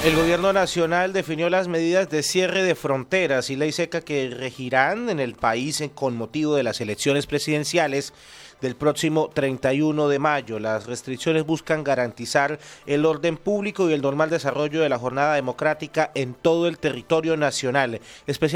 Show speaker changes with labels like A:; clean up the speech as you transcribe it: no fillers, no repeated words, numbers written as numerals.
A: El gobierno nacional definió las medidas de cierre de fronteras y ley seca que regirán en el país con motivo de las elecciones presidenciales del próximo 31 de mayo. Las restricciones buscan garantizar el orden público y el normal desarrollo de la jornada democrática en todo el territorio nacional, especialmente